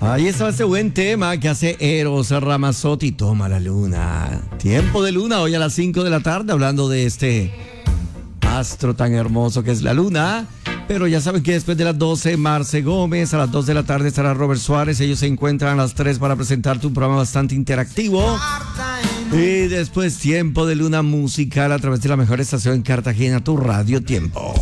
Ahí estaba ese buen tema que hace Eros Ramazzotti, Toma la Luna. Tiempo de luna, hoy a las 5 de la tarde, hablando de este astro tan hermoso que es la luna. Pero ya saben que después de las 12, Marce Gómez, a las 2 de la tarde estará Robert Suárez. Ellos se encuentran a las 3 para presentarte un programa bastante interactivo. Y después tiempo de luna musical a través de la mejor estación en Cartagena, tu Radio Tiempo.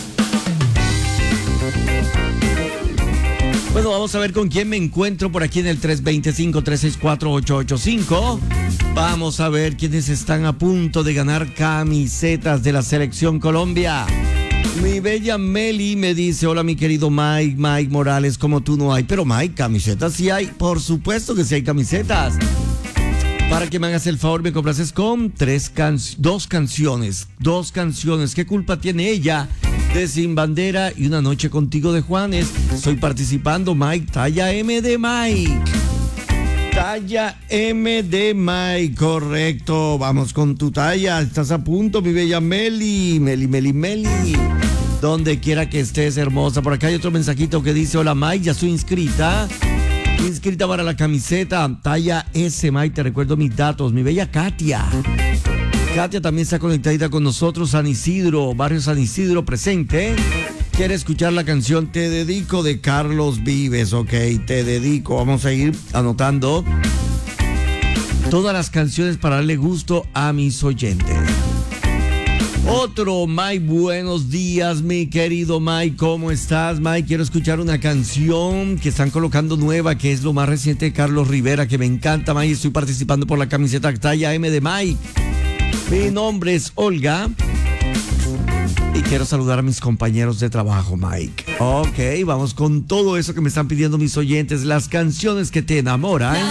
Bueno, vamos a ver con quién me encuentro por aquí en el 325-364-885. Vamos a ver quiénes están a punto de ganar camisetas de la Selección Colombia. Mi bella Meli me dice, hola mi querido Mike Morales, como tú no hay. Pero Mike, camisetas sí hay, por supuesto que sí hay camisetas. Para que me hagas el favor, me complaces con dos canciones. ¿Qué culpa tiene ella? De Sin Bandera y Una Noche Contigo de Juanes. Estoy participando, Mike, talla M de Mike. Talla M de Mike, correcto. Vamos con tu talla. Estás a punto, mi bella Meli. Meli. Donde quiera que estés, hermosa. Por acá hay otro mensajito que dice, hola Mike, ya estoy inscrita para la camiseta talla S, Mike, te recuerdo mis datos, mi bella Katia también está conectadita con nosotros. San Isidro, barrio San Isidro presente. Quiere escuchar la canción Te Dedico de Carlos Vives, ok, te dedico. Vamos a ir anotando todas las canciones para darle gusto a mis oyentes. Otro, Mike, buenos días, mi querido Mike, ¿cómo estás, Mike? Quiero escuchar una canción que están colocando nueva, que es lo más reciente de Carlos Rivera, que me encanta, Mike. Estoy participando por la camiseta talla M de Mike. Mi nombre es Olga y quiero saludar a mis compañeros de trabajo, Mike. Ok, vamos con todo eso que me están pidiendo mis oyentes, las canciones que te enamoran.